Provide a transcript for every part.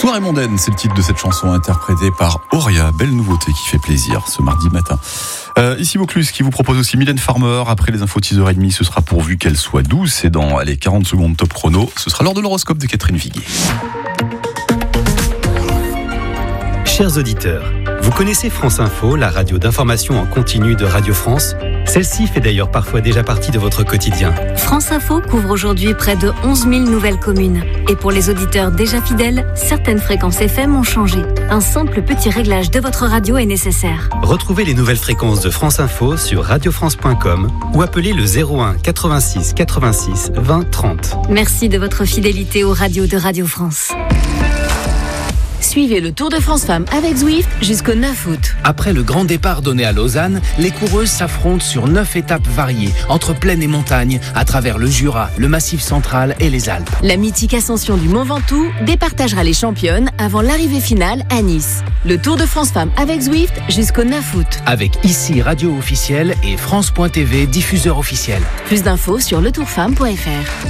Soirée mondaine, c'est le titre de cette chanson interprétée par Auria. Belle nouveauté qui fait plaisir ce mardi matin. Ici Vaucluse qui vous propose aussi Mylène Farmer. Après les infos de 6h30, ce sera pourvu qu'elle soit douce. Et dans 40 secondes top chrono, ce sera l'heure de l'horoscope de Catherine Viguier. Chers auditeurs, vous connaissez France Info, la radio d'information en continu de Radio France? Celle-ci fait d'ailleurs parfois déjà partie de votre quotidien. France Info couvre aujourd'hui près de 11 000 nouvelles communes. Et pour les auditeurs déjà fidèles, certaines fréquences FM ont changé. Un simple petit réglage de votre radio est nécessaire. Retrouvez les nouvelles fréquences de France Info sur radiofrance.com ou appelez le 01 86 86 20 30. Merci de votre fidélité aux radios de Radio France. Suivez le Tour de France Femmes avec Zwift jusqu'au 9 août. Après le grand départ donné à Lausanne, les coureuses s'affrontent sur 9 étapes variées, entre plaine et montagne, à travers le Jura, le Massif central et les Alpes. La mythique ascension du Mont Ventoux départagera les championnes avant l'arrivée finale à Nice. Le Tour de France Femmes avec Zwift jusqu'au 9 août. Avec ici radio officielle et France.tv diffuseur officiel. Plus d'infos sur letourfemme.fr.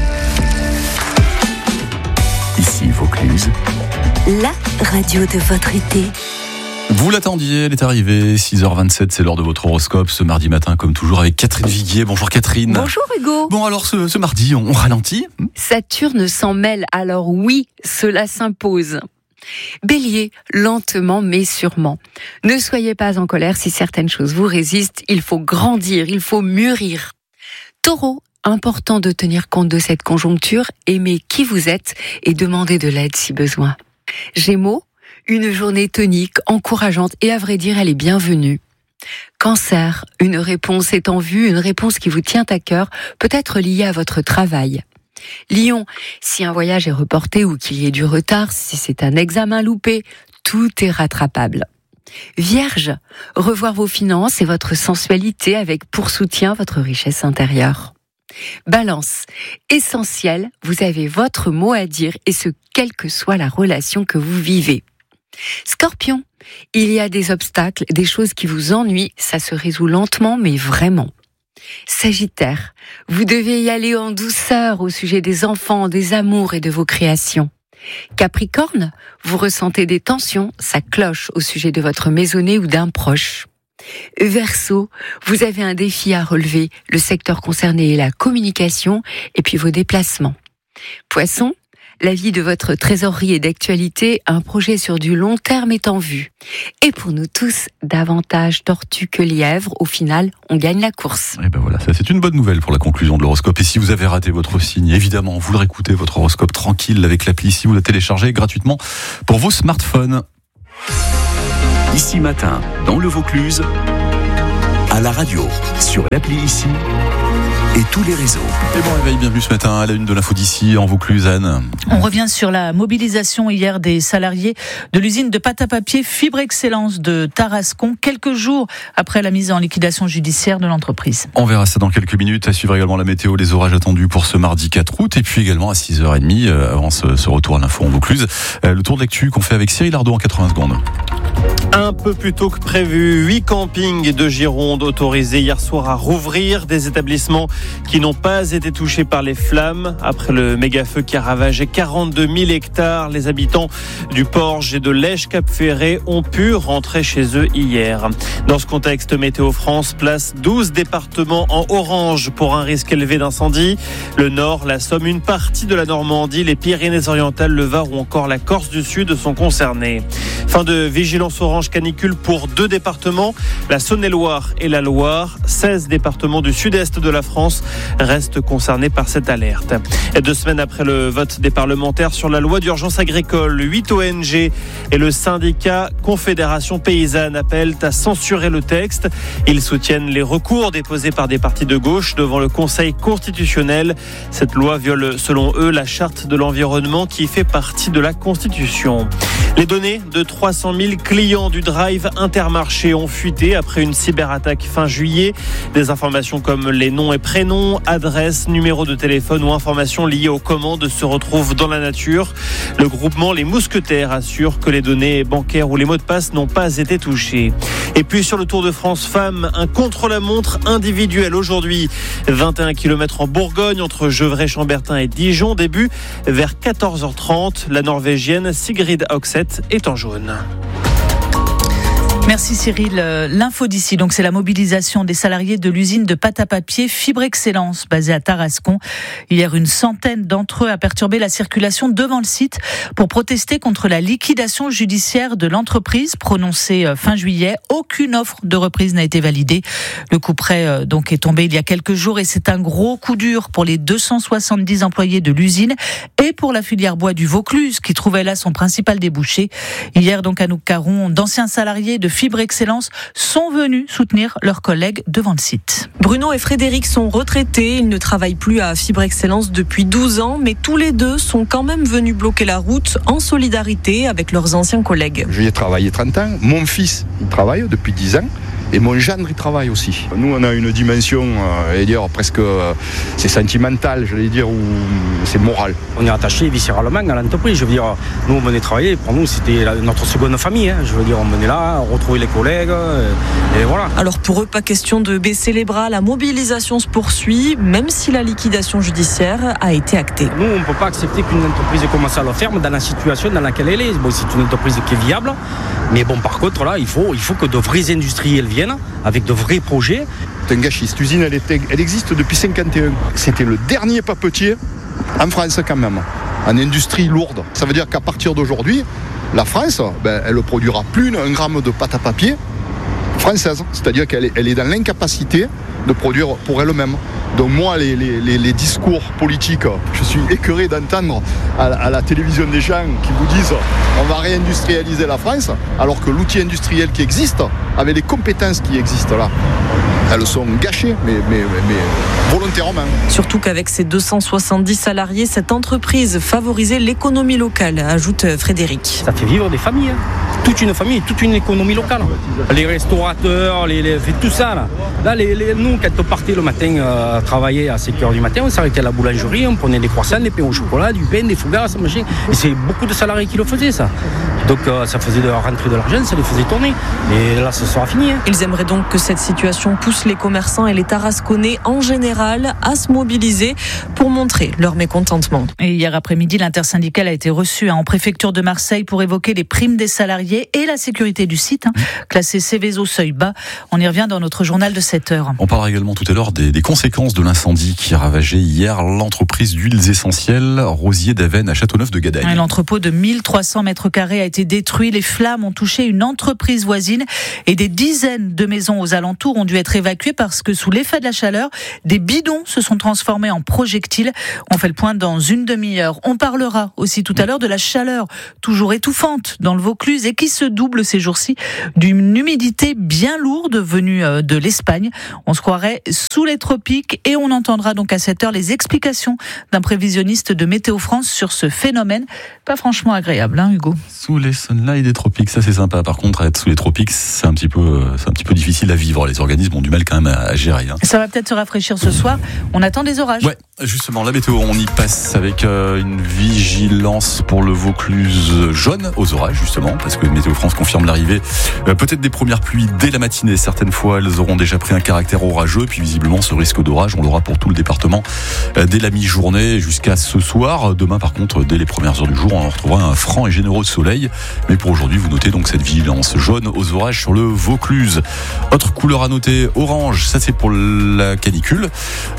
Ici Vaucluse, La radio de votre été. vous l'attendiez, elle est arrivée, 6h27, c'est l'heure de votre horoscope ce mardi matin comme toujours avec Catherine Viguier. Bonjour Catherine. Bonjour Hugo. Bon alors ce mardi, on ralentit. Saturne s'en mêle, alors oui, cela s'impose. Bélier, lentement mais sûrement. Ne soyez pas en colère si certaines choses vous résistent, il faut grandir, il faut mûrir. Taureau, important de tenir compte de cette conjoncture, aimez qui vous êtes et demandez de l'aide si besoin. Gémeaux, une journée tonique, encourageante et à vrai dire, elle est bienvenue. Cancer, une réponse est en vue, une réponse qui vous tient à cœur, peut-être liée à votre travail. Lion, si un voyage est reporté ou qu'il y ait du retard, si c'est un examen loupé, tout est rattrapable. Vierge, revoir vos finances et votre sensualité avec pour soutien votre richesse intérieure. Balance, essentiel, vous avez votre mot à dire et ce, quelle que soit la relation que vous vivez. Scorpion, il y a des obstacles, des choses qui vous ennuient, ça se résout lentement mais vraiment. Sagittaire, vous devez y aller en douceur au sujet des enfants, des amours et de vos créations. Capricorne, vous ressentez des tensions, ça cloche au sujet de votre maisonnée ou d'un proche. Verseau, vous avez un défi à relever, le secteur concerné est la communication et puis vos déplacements. Poisson, la vie de votre trésorerie est d'actualité, un projet sur du long terme est en vue. Et pour nous tous, davantage tortue que lièvre, au final, on gagne la course. Et ben voilà, ça c'est une bonne nouvelle pour la conclusion de l'horoscope. Et si vous avez raté votre signe, évidemment, vous le réécoutez, votre horoscope tranquille avec l'appli, si vous la téléchargez gratuitement pour vos smartphones. Ici matin, dans le Vaucluse, à la radio, sur l'appli Ici et tous les réseaux. Et bon réveil, bienvenue ce matin à la une de l'info d'ici en Vaucluse, Anne. On revient sur la mobilisation hier des salariés de l'usine de pâte à papier Fibre Excellence de Tarascon, quelques jours après la mise en liquidation judiciaire de l'entreprise. On verra ça dans quelques minutes. À suivre également la météo, les orages attendus pour ce mardi 4 août. Et puis également à 6h30, avant ce retour à l'info en Vaucluse, le tour de l'actu qu'on fait avec Cyril Ardo en 80 secondes. Un peu plus tôt que prévu, 8 campings de Gironde autorisés hier soir à rouvrir, des établissements qui n'ont pas été touchés par les flammes. Après le méga-feu qui a ravagé 42 000 hectares, les habitants du Porge et de Lège-Cap-Ferré ont pu rentrer chez eux hier. Dans ce contexte, Météo France place 12 départements en orange pour un risque élevé d'incendie. Le Nord, la Somme, une partie de la Normandie, les Pyrénées-Orientales, le Var ou encore la Corse du Sud sont concernés. Fin de vigilance orange canicule pour 2 départements, la Saône-et-Loire et la Loire. 16 départements du sud-est de la France restent concernés par cette alerte. Et 2 semaines après le vote des parlementaires sur la loi d'urgence agricole, 8 ONG et le syndicat Confédération Paysanne appellent à censurer le texte. Ils soutiennent les recours déposés par des partis de gauche devant le Conseil constitutionnel. Cette loi viole selon eux la charte de l'environnement qui fait partie de la Constitution. Les données de 300 000 clients du Drive Intermarché ont fuité après une cyberattaque fin juillet. Des informations comme les noms et prénoms, adresses, numéros de téléphone ou informations liées aux commandes se retrouvent dans la nature. Le groupement Les Mousquetaires assure que les données bancaires ou les mots de passe n'ont pas été touchés. Et puis sur le Tour de France Femmes, un contre-la-montre individuel aujourd'hui. 21 km en Bourgogne entre Gevrey-Chambertin et Dijon. Début vers 14h30. La Norvégienne Sigrid Hogseth est en jaune. Merci Cyril. L'info d'ici, donc c'est la mobilisation des salariés de l'usine de pâte à papier Fibre Excellence basée à Tarascon. Hier, une centaine d'entre eux a perturbé la circulation devant le site pour protester contre la liquidation judiciaire de l'entreprise prononcée fin juillet. Aucune offre de reprise n'a été validée. Le couperet donc est tombé il y a quelques jours et c'est un gros coup dur pour les 270 employés de l'usine et pour la filière bois du Vaucluse qui trouvait là son principal débouché. Hier donc Anouk Caron, d'anciens salariés de Fibre Excellence sont venus soutenir leurs collègues devant le site. Bruno et Frédéric sont retraités, ils ne travaillent plus à Fibre Excellence depuis 12 ans, mais tous les deux sont quand même venus bloquer la route en solidarité avec leurs anciens collègues. J'y ai travaillé 30 ans, mon fils il travaille depuis 10 ans. Et mon gendre, il travaille aussi. Nous, on a une dimension, presque, c'est sentimental, j'allais dire, ou c'est moral. On est attaché viscéralement à l'entreprise. Je veux dire, nous, on venait travailler. Pour nous, c'était notre seconde famille. Je veux dire, on venait là, on retrouvait les collègues, et voilà. Alors pour eux, pas question de baisser les bras. La mobilisation se poursuit, même si la liquidation judiciaire a été actée. Nous, on ne peut pas accepter qu'une entreprise commence à la ferme dans la situation dans laquelle elle est. Bon, c'est une entreprise qui est viable, mais bon, par contre, là, il faut que de vrais industriels viennent avec de vrais projets. C'est un gâchis. Cette usine, elle existe depuis 1951. C'était le dernier papetier en France quand même, en industrie lourde. Ça veut dire qu'à partir d'aujourd'hui, la France, elle ne produira plus un gramme de pâte à papier française. C'est-à-dire qu'elle est dans l'incapacité de produire pour elle-même. Donc moi, les discours politiques, je suis écœuré d'entendre à la télévision des gens qui vous disent on va réindustrialiser la France, alors que l'outil industriel qui existe, avec les compétences qui existent là, elles sont gâchées, mais volontairement. Surtout qu'avec ses 270 salariés, cette entreprise favorisait l'économie locale, ajoute Frédéric. Ça fait vivre des familles, toute une famille, toute une économie locale. Les restaurateurs, tout ça. Là, nous, quand on partait le matin travailler à 5h du matin, on s'arrêtait à la boulangerie, on prenait des croissants, des pains au chocolat, du pain, des fougasses, machin. Et c'est beaucoup de salariés qui le faisaient, ça. Donc ça faisait de rentrer de l'argent, ça les faisait tourner. Et là, ça sera fini. Ils aimeraient donc que cette situation pousse les commerçants et les Tarasconnais en général à se mobiliser pour montrer leur mécontentement. Et hier après-midi, l'intersyndicale a été reçue en préfecture de Marseille pour évoquer les primes des salariés et la sécurité du site, classé Céveso seuil bas. On y revient dans notre journal de 7h. On parlera également tout à l'heure des conséquences de l'incendie qui a ravagé hier l'entreprise d'huiles essentielles Rosier d'Avesnes à Châteauneuf-de-Gadagne. L'entrepôt de 1300 mètres carrés a été détruit. Les flammes ont touché une entreprise voisine et des dizaines de maisons aux alentours ont dû être évacuées parce que sous l'effet de la chaleur, des bidons se sont transformés en projectiles. On fait le point dans une demi-heure. On parlera aussi tout à l'heure de la chaleur toujours étouffante dans le Vaucluse et qui se double ces jours-ci d'une humidité bien lourde venue de l'Espagne. On se croirait sous les tropiques et on entendra donc à cette heure les explications d'un prévisionniste de Météo France sur ce phénomène. Pas franchement agréable, Hugo? Sous les sunlight des tropiques, ça c'est sympa. Par contre, être sous les tropiques, c'est un petit peu difficile à vivre. Les organismes ont du mal quand même à gérer. Ça va peut-être se rafraîchir ce soir. On attend des orages. Ouais, justement, la météo, on y passe avec une vigilance pour le Vaucluse jaune aux orages, justement, parce que Météo France confirme l'arrivée peut-être des premières pluies dès la matinée. Certaines fois, elles auront déjà pris un caractère orageux, puis visiblement, ce risque d'orage, on l'aura pour tout le département dès la mi-journée jusqu'à ce soir. Demain, par contre, dès les premières heures du jour, on retrouvera un franc et généreux soleil. Mais pour aujourd'hui, vous notez donc cette vigilance jaune aux orages sur le Vaucluse. Autre couleur à noter, orange, ça c'est pour la canicule.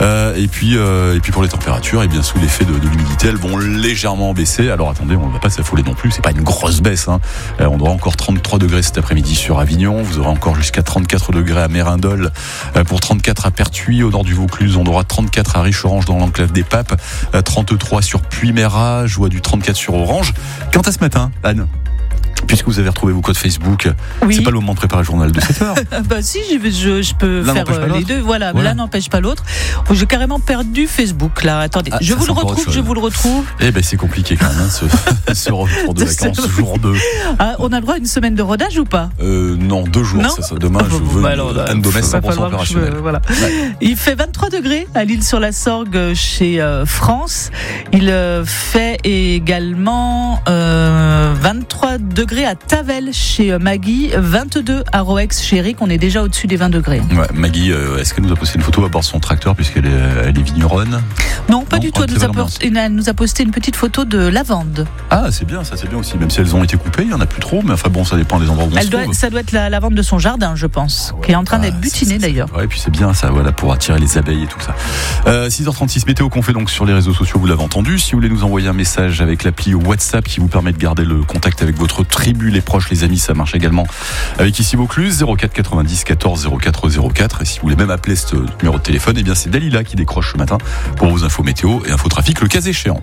Et puis pour les températures, et bien sous l'effet de l'humidité, elles vont légèrement baisser. Alors attendez, on ne va pas s'affoler non plus, c'est pas une grosse baisse. On aura encore 33 degrés cet après-midi sur Avignon. Vous aurez encore jusqu'à 34 degrés à Mérindol, pour 34 à Pertuis, au nord du Vaucluse. On aura 34 à Riche-Orange dans l'enclave des Papes, 33 sur Puy-Mérat, je vois du 34 sur Orange. Quant à ce matin, Anne, Puisque vous avez retrouvé vos codes Facebook, c'est pas le moment de préparer le journal de 7 heures. Bah si, je peux l'un faire les deux. Voilà, l'un n'empêche pas l'autre. J'ai carrément perdu Facebook là. Attendez, je vous le retrouve. Eh ben c'est compliqué quand même, ce retour de vacances, jour 2. On a le droit à une semaine de rodage ou pas? Non, 2 jours. Non, ça, demain, je veux Anne Domès 100% opérationnel. Voilà. Ouais. Il fait 23 degrés à l'Île-sur-la-Sorgue chez France. Il fait également 23 degrés à Tavel chez Maggie, 22 à Roex chez Eric. On est déjà au-dessus des 20 degrés. Ouais, Maggie, est-ce qu'elle nous a posté une photo à bord de son tracteur puisqu'elle est vigneronne? Non, pas du tout. Elle nous a posté une petite photo de lavande. Ah, c'est bien, ça c'est bien aussi. Même si elles ont été coupées, il n'y en a plus trop. Mais enfin bon, ça dépend des endroits où on se trouve. Ça doit être la lavande de son jardin, je pense, qui est en train d'être butinée d'ailleurs. Ouais, et puis c'est bien ça, voilà, pour attirer les abeilles et tout ça. 6h36, météo qu'on fait donc sur les réseaux sociaux, vous l'avez entendu. Si vous voulez nous envoyer un message avec l'appli WhatsApp qui vous permet de garder le contact avec votre tribu, les proches, les amis, ça marche également avec ici Vaucluse, 04 90 14 04 04. Et si vous voulez même appeler ce numéro de téléphone, eh bien c'est Dalila qui décroche ce matin pour vos infos météo et info trafic le cas échéant.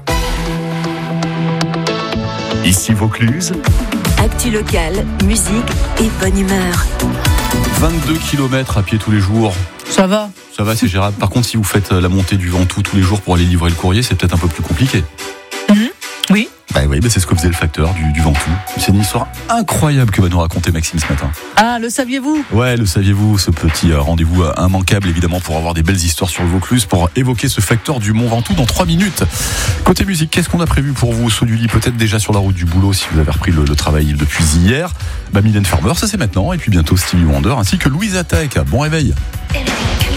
Ici Vaucluse. Actu locale, musique et bonne humeur. 22 km à pied tous les jours. Ça va, c'est gérable. Par contre, si vous faites la montée du Ventoux tous les jours pour aller livrer le courrier, c'est peut-être un peu plus compliqué. Oui. Oui, c'est ce que faisait le facteur du Ventoux. C'est une histoire incroyable que va nous raconter Maxime ce matin. Ah, le saviez-vous? Ouais, le saviez-vous, ce petit rendez-vous immanquable évidemment pour avoir des belles histoires sur le Vaucluse, pour évoquer ce facteur du Mont Ventoux dans 3 minutes. Côté musique, qu'est-ce qu'on a prévu pour vous au saut du lit? Peut-être déjà sur la route du boulot si vous avez repris le travail depuis hier. Mylène Farmer, ça c'est maintenant, et puis bientôt Stevie Wonder ainsi que Louise Attaque. Bon réveil.